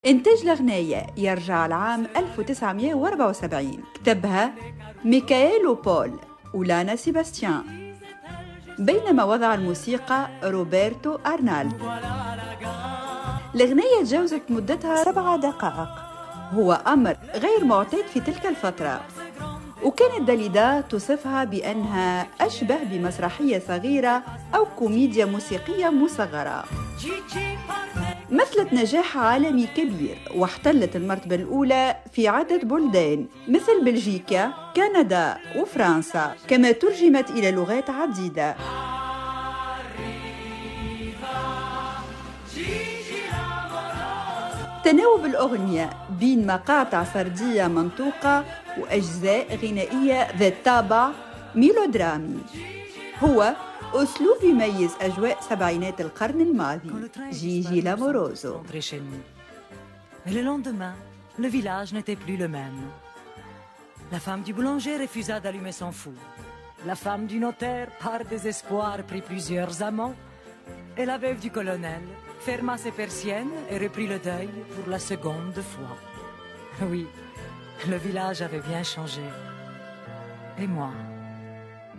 إنتاج الغناية يرجع العام 1974، كتبها ميكائيل بول ولانا سيباستيان، بينما وضع الموسيقى روبرتو أرنالد. الغناية تجاوزت مدتها 7 دقائق، هو أمر غير معتاد في تلك الفترة، وكانت داليدا تصفها بأنها أشبه بمسرحية صغيرة أو كوميديا موسيقية مصغرة. مثلت نجاح عالمي كبير واحتلت المرتبة الأولى في عدة بلدان مثل بلجيكا، كندا وفرنسا، كما ترجمت إلى لغات عديدة. تناوب الأغنية بين مقاطع سردية منطوقة وأجزاء غنائية ذات طابع ميلودرامي هو أسلوب يميز أجواء سبعينات القرن الماضي. جيجي لاموروزو. Et le lendemain, le village n'était plus le même. La femme du boulanger refusa d'allumer son four. La femme du notaire, par désespoir, prit plusieurs amants. Et la veuve du colonel ferma ses persiennes et reprit le deuil pour la seconde fois. Oui, le village avait bien changé. Et moi